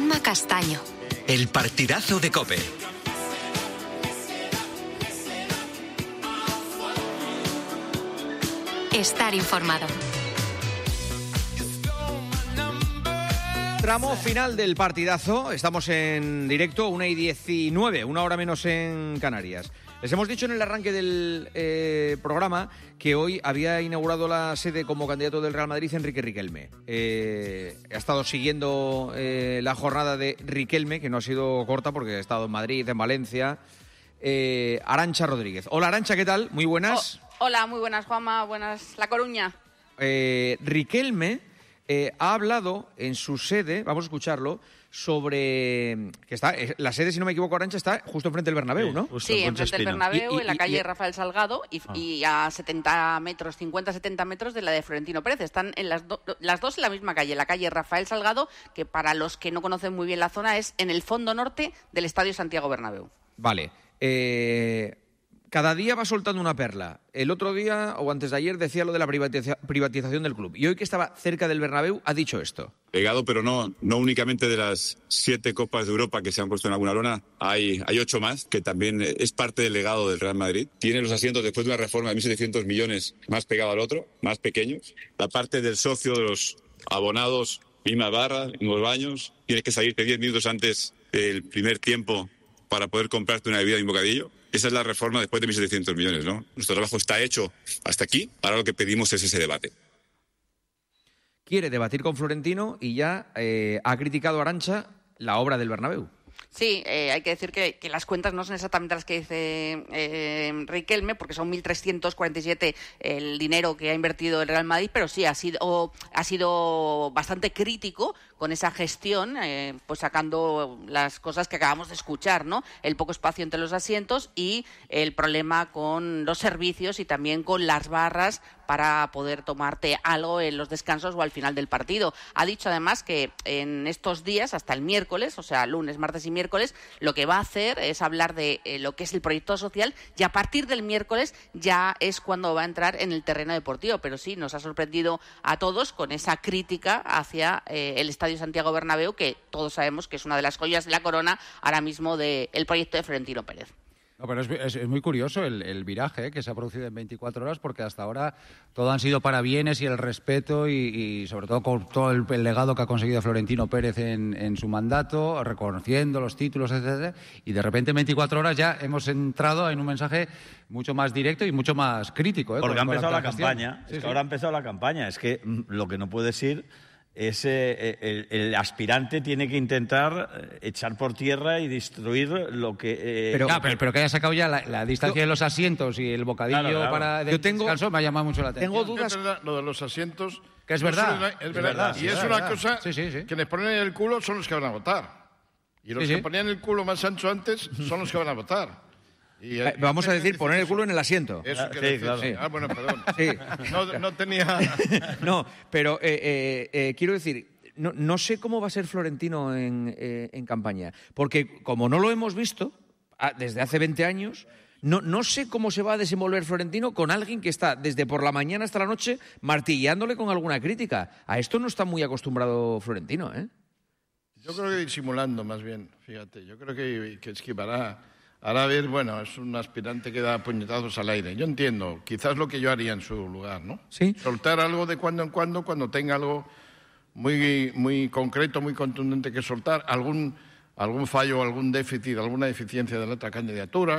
Juanma Castaño. El partidazo de COPE. Estar informado. Tramo final del partidazo. Estamos en directo, 1:19, una hora menos en Canarias. Les hemos dicho en el arranque del programa que hoy había inaugurado la sede como candidato del Real Madrid Enrique Riquelme. Ha estado siguiendo la jornada de Riquelme, que no ha sido corta porque ha estado en Madrid, en Valencia. Arantxa Rodríguez. Hola Arantxa, ¿qué tal? Muy buenas. Hola, muy buenas, Juanma. Buenas, La Coruña. Riquelme ha hablado en su sede, vamos a escucharlo, sobre que está la sede, si no me equivoco, Arantxa, está justo enfrente del Bernabéu, ¿no? Sí, enfrente del Bernabéu, en la calle Rafael Salgado y a 70 metros, 50-70 metros de la de Florentino Pérez. Están en las dos en la misma calle, la calle Rafael Salgado, que para los que no conocen muy bien la zona es en el fondo norte del Estadio Santiago Bernabéu. Vale. Cada día va soltando una perla. El otro día, o antes de ayer, decía lo de la privatización del club. Y hoy que estaba cerca del Bernabéu, ha dicho esto. Legado, pero no únicamente de las 7 Copas de Europa que se han puesto en alguna lona, hay 8 más, que también es parte del legado del Real Madrid. Tiene los asientos después de una reforma de 1.700 millones más pegado al otro, más pequeños. La parte del socio de los abonados, misma barra, mismos baños. Tienes que salirte 10 minutos antes del primer tiempo para poder comprarte una bebida y un bocadillo. Esa es la reforma después de 1.700 millones, ¿no? Nuestro trabajo está hecho hasta aquí. Ahora lo que pedimos es ese debate. Quiere debatir con Florentino y ya ha criticado a Arantxa la obra del Bernabéu. Sí, hay que decir que las cuentas no son exactamente las que dice Riquelme, porque son 1.347 el dinero que ha invertido el Real Madrid, pero sí ha sido bastante crítico con esa gestión, pues sacando las cosas que acabamos de escuchar, ¿no? El poco espacio entre los asientos y el problema con los servicios y también con las barras para poder tomarte algo en los descansos o al final del partido. Ha dicho además que en estos días, hasta el miércoles, o sea, lunes, martes y miércoles, lo que va a hacer es hablar de lo que es el proyecto social y a partir del miércoles ya es cuando va a entrar en el terreno deportivo. Pero sí, nos ha sorprendido a todos con esa crítica hacia el Estadio Santiago Bernabéu, que todos sabemos que es una de las joyas de la corona ahora mismo del proyecto de Florentino Pérez. No, pero es muy curioso el viraje que se ha producido en 24 horas, porque hasta ahora todo han sido parabienes y el respeto y sobre todo con todo el legado que ha conseguido Florentino Pérez en su mandato, reconociendo los títulos, etcétera, y de repente en 24 horas ya hemos entrado en un mensaje mucho más directo y mucho más crítico. Porque ha empezado la campaña. Sí, ahora ha empezado la campaña. Es que lo que no puede decir es el aspirante tiene que intentar echar por tierra y destruir lo que... Pero que haya sacado ya la distancia de los asientos y el bocadillo para descanso me ha llamado mucho la atención. Tengo dudas. Lo de los asientos... Que es verdad. Es verdad. Y es una cosa que les ponen en el culo son los que van a votar. Y los que ponían el culo más ancho antes son los que van a votar. Vamos a decir, poner el culo en el asiento. Eso claro. Sí. Bueno, perdón. Sí. No tenía... No, pero quiero decir, no sé cómo va a ser Florentino en campaña. Porque como no lo hemos visto desde hace 20 años, no sé cómo se va a desenvolver Florentino con alguien que está desde por la mañana hasta la noche martillándole con alguna crítica. A esto no está muy acostumbrado Florentino, ¿eh? Yo creo que disimulando más bien, fíjate. Yo creo que esquivará... Ahora, a ver, bueno, es un aspirante que da puñetazos al aire. Yo entiendo, quizás lo que yo haría en su lugar, ¿no? Sí. Soltar algo de cuando en cuando tenga algo muy concreto, muy contundente que soltar, algún fallo, algún déficit, alguna deficiencia de la otra candidatura.